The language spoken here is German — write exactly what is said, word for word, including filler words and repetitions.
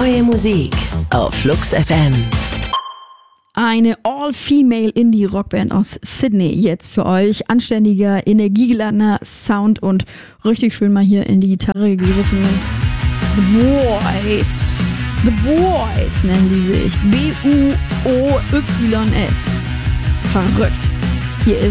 Neue Musik auf Flux F M. Eine All-Female Indie-Rockband aus Sydney jetzt für euch. Anständiger, energiegeladener Sound und richtig schön mal hier in die Gitarre gegriffen. The Boys. The Boys nennen die sich. B U O Y S. Verrückt. Hier ist